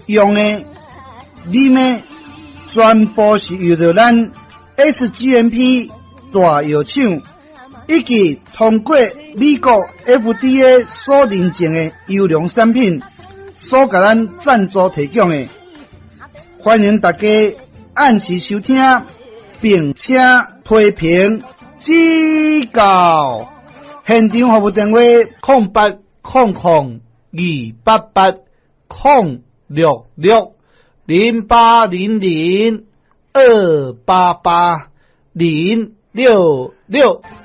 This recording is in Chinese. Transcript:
用的里面全部是由着咱 SGMP 大药厂以及通过美国 FDA 所认证的优良产品所给咱赞助提供的。欢迎大家按时收听，并且批评指教。现场服务电话0800-266-0800-288-066。